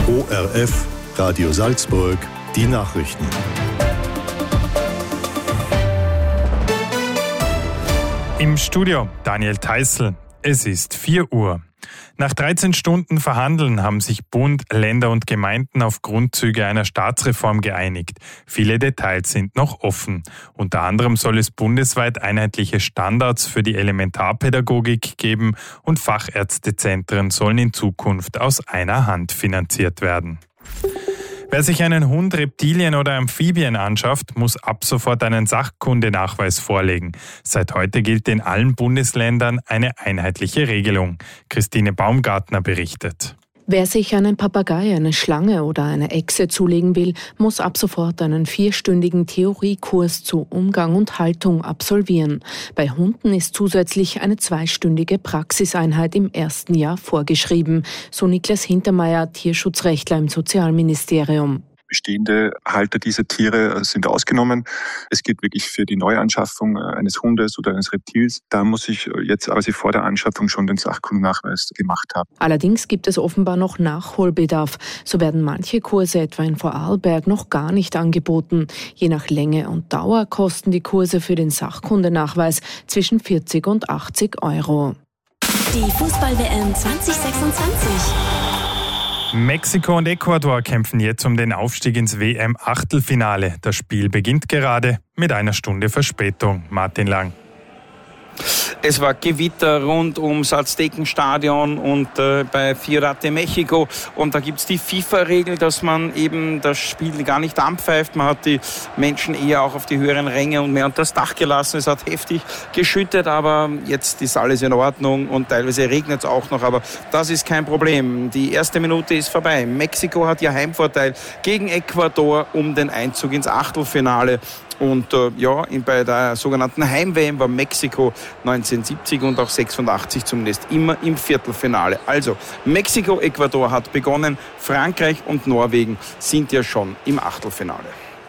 ORF, Radio Salzburg, die Nachrichten. Im Studio Daniel Theißl. Es ist 4 Uhr. Nach 13 Stunden Verhandeln haben sich Bund, Länder und Gemeinden auf Grundzüge einer Staatsreform geeinigt. Viele Details sind noch offen. Unter anderem soll es bundesweit einheitliche Standards für die Elementarpädagogik geben und Fachärztezentren sollen in Zukunft aus einer Hand finanziert werden. Wer sich einen Hund, Reptilien oder Amphibien anschafft, muss ab sofort einen Sachkundenachweis vorlegen. Seit heute gilt in allen Bundesländern eine einheitliche Regelung. Christine Baumgartner berichtet. Wer sich einen Papagei, eine Schlange oder eine Echse zulegen will, muss ab sofort einen 4-stündigen Theoriekurs zu Umgang und Haltung absolvieren. Bei Hunden ist zusätzlich eine 2-stündige Praxiseinheit im ersten Jahr vorgeschrieben, so Niklas Hintermeier, Tierschutzrechtler im Sozialministerium. Bestehende Halter dieser Tiere sind ausgenommen. Es geht wirklich für die Neuanschaffung eines Hundes oder eines Reptils. Da muss ich jetzt quasi vor der Anschaffung schon den Sachkundennachweis gemacht haben. Allerdings gibt es offenbar noch Nachholbedarf. So werden manche Kurse etwa in Vorarlberg noch gar nicht angeboten. Je nach Länge und Dauer kosten die Kurse für den Sachkundennachweis zwischen 40 und 80 Euro. Die Fußball-WM 2026. Mexiko und Ecuador kämpfen jetzt um den Aufstieg ins WM-Achtelfinale. Das Spiel beginnt gerade mit einer Stunde Verspätung. Martin Lang. Es war Gewitter rund ums Aztekenstadion und bei Ciudad de México. Und da gibt es die FIFA-Regel, dass man eben das Spiel gar nicht anpfeift. Man hat die Menschen eher auch auf die höheren Ränge und mehr unter das Dach gelassen. Es hat heftig geschüttet, aber jetzt ist alles in Ordnung und teilweise regnet es auch noch. Aber das ist kein Problem. Die erste Minute ist vorbei. Mexiko hat ja Heimvorteil gegen Ecuador um den Einzug ins Achtelfinale. Und bei der sogenannten Heim-WM war Mexiko 1970 und auch 86 zumindest immer im Viertelfinale. Also Mexiko, Ecuador hat begonnen, Frankreich und Norwegen sind ja schon im Achtelfinale.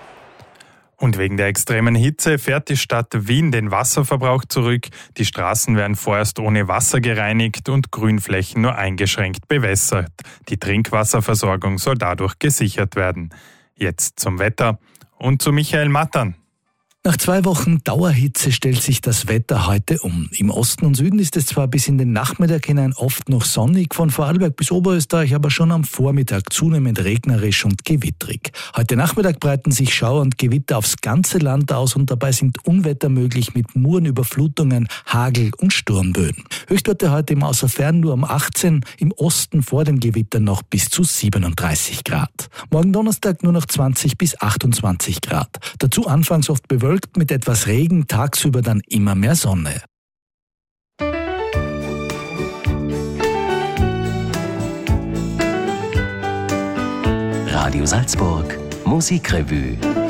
Und wegen der extremen Hitze fährt die Stadt Wien den Wasserverbrauch zurück. Die Straßen werden vorerst ohne Wasser gereinigt und Grünflächen nur eingeschränkt bewässert. Die Trinkwasserversorgung soll dadurch gesichert werden. Jetzt zum Wetter und zu Michael Mattern. Nach 2 Wochen Dauerhitze stellt sich das Wetter heute um. Im Osten und Süden ist es zwar bis in den Nachmittag hinein oft noch sonnig, von Vorarlberg bis Oberösterreich aber schon am Vormittag zunehmend regnerisch und gewittrig. Heute Nachmittag breiten sich Schauer und Gewitter aufs ganze Land aus und dabei sind Unwetter möglich mit Murenüberflutungen, Hagel und Sturmböen. Höchstwerte heute im Außerfern nur um 18, im Osten vor den Gewittern noch bis zu 37 Grad. Morgen Donnerstag nur noch 20 bis 28 Grad. Dazu anfangs oft bewölkt mit etwas Regen, tagsüber dann immer mehr Sonne. Radio Salzburg, Musikrevue.